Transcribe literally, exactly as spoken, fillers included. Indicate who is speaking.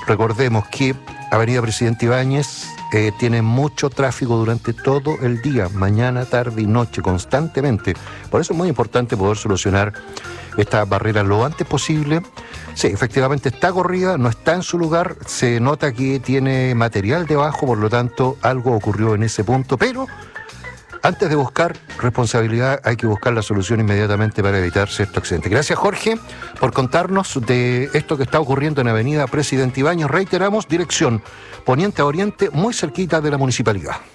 Speaker 1: Recordemos que Avenida Presidente Ibáñez eh, tiene mucho tráfico durante todo el día, mañana, tarde y noche, constantemente. Por eso es muy importante poder solucionar esta barrera lo antes posible. Sí, efectivamente está corrida, no está en su lugar, se nota que tiene material debajo, por lo tanto algo ocurrió en ese punto, pero antes de buscar responsabilidad hay que buscar la solución inmediatamente para evitar cierto accidente. Gracias, Jorge, por contarnos de esto que está ocurriendo en Avenida Presidente Ibáñez. Reiteramos, dirección poniente a oriente, muy cerquita de la municipalidad.